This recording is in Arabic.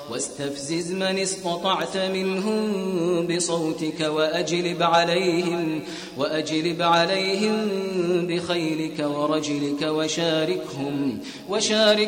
واستفزز من استطعت منهم بصوتك وأجلب عليهم بخيلك ورجلك وشاركهم